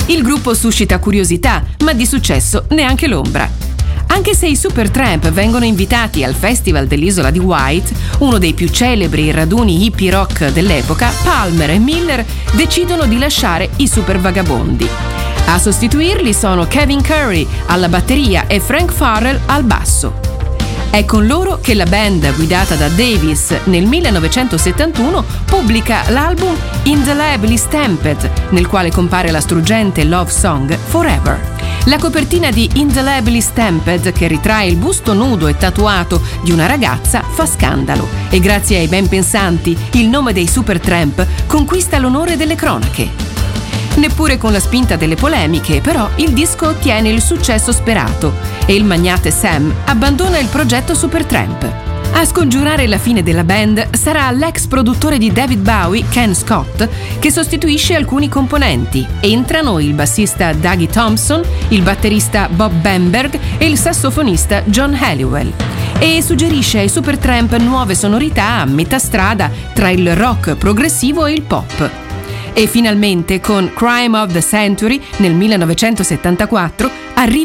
Il gruppo suscita curiosità, ma di successo neanche l'ombra. Anche se i Supertramp vengono invitati al Festival dell'Isola di Wight, uno dei più celebri raduni hippie rock dell'epoca, Palmer e Miller decidono di lasciare i Super Vagabondi. A sostituirli sono Kevin Curry alla batteria e Frank Farrell al basso. È con loro che la band, guidata da Davis, nel 1971 pubblica l'album Indelibly Stamped, nel quale compare la struggente love song Forever. La copertina di Indelibly Stamped, che ritrae il busto nudo e tatuato di una ragazza, fa scandalo e grazie ai ben pensanti il nome dei Supertramp conquista l'onore delle cronache. Neppure con la spinta delle polemiche, però, il disco ottiene il successo sperato e il magnate Sam abbandona il progetto Supertramp. A scongiurare la fine della band sarà l'ex produttore di David Bowie, Ken Scott, che sostituisce alcuni componenti. Entrano il bassista Dougie Thompson, il batterista Bob Bamberg e il sassofonista John Halliwell. E suggerisce ai Supertramp nuove sonorità a metà strada tra il rock progressivo e il pop. E finalmente con Crime of the Century nel 1974 arriva